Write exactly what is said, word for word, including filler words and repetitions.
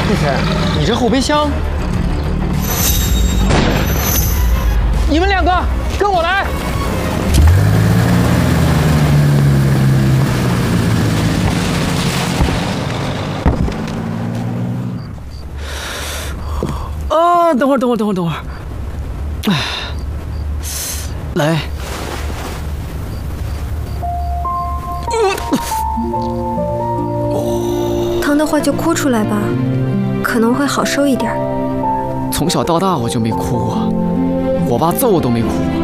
佩晨，你这后备箱，你们两个跟我来。啊，等会儿，等会儿，等会儿，等会儿。哎，来。 疼的话就哭出来吧，可能会好受一点。 从小到大我就没哭过，我爸揍我都没哭过。